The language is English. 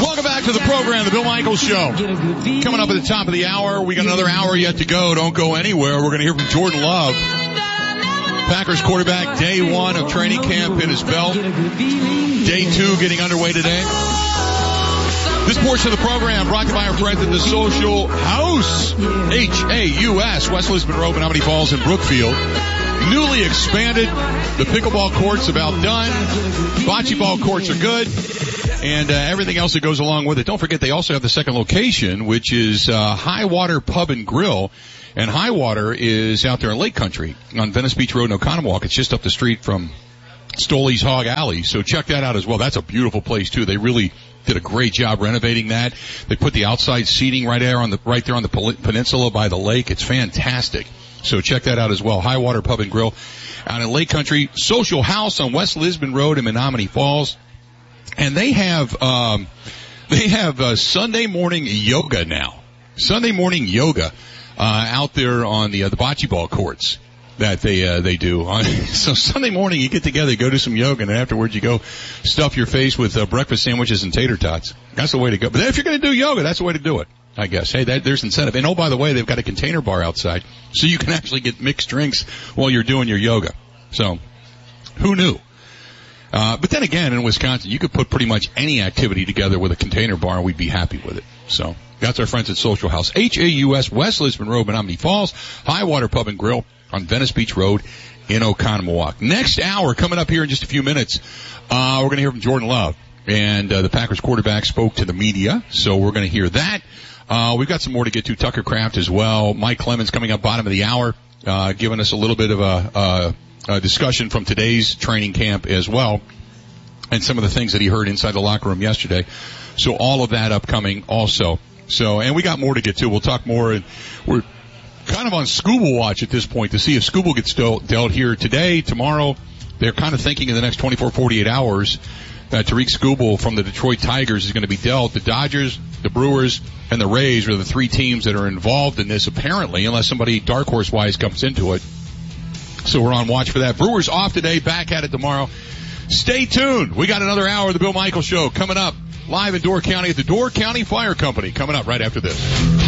Welcome back to the program, The Bill Michaels Show. Coming up at the top of the hour, we got another hour yet to go. Don't go anywhere. We're going to hear from Jordan Love. Packers quarterback, day one of training camp in his belt. Day two getting underway today. This portion of the program brought to you by our friends at the Social House. H-A-U-S, West Lisbon Road, Menominee Falls, and Brookfield. Newly expanded. The pickleball court's about done. Bocce ball courts are good. And everything else that goes along with it. Don't forget, they also have the second location, which is Highwater Pub and Grill. And Highwater is out there in Lake Country on Venice Beach Road in Oconomowoc. It's just up the street from Stoley's Hog Alley. So check that out as well. That's a beautiful place, too. They really did a great job renovating that. They put the outside seating right there on the peninsula by the lake. It's fantastic. So check that out as well. Highwater Pub and Grill out in Lake Country. Social House on West Lisbon Road in Menominee Falls. And they have Sunday morning yoga now. Sunday morning yoga out there on the bocce ball courts that they do. So Sunday morning you get together, go do some yoga, and then afterwards you go stuff your face with breakfast sandwiches and tater tots. That's the way to go. But if you're going to do yoga, that's the way to do it, I guess. Hey, there's incentive. And oh, by the way, they've got a container bar outside, so you can actually get mixed drinks while you're doing your yoga. So who knew? But then again, in Wisconsin, you could put pretty much any activity together with a container bar, and we'd be happy with it. So that's our friends at Social House. H-A-U-S, West Lisbon Road, Menominee Falls, Highwater Pub and Grill on Venice Beach Road in Oconomowoc. Next hour, coming up here in just a few minutes, we're going to hear from Jordan Love. And the Packers quarterback spoke to the media, so we're going to hear that. We've got some more to get to. Tucker Kraft as well. Mike Clemens coming up bottom of the hour, giving us a little bit of a discussion from today's training camp as well, and some of the things that he heard inside the locker room yesterday. So all of that upcoming also. So, and we got more to get to. We'll talk more, and we're kind of on Scooble watch at this point to see if Scooble gets dealt here today, tomorrow. They're kind of thinking in the next 24, 48 hours that Tariq Scooble from the Detroit Tigers is going to be dealt. The Dodgers, the Brewers, and the Rays are the three teams that are involved in this, apparently, unless somebody dark horse-wise comes into it. So we're on watch for that. Brewers off today, back at it tomorrow. Stay tuned. We got another hour of the Bill Michaels Show coming up live in Door County at the Door County Fire Company, coming up right after this.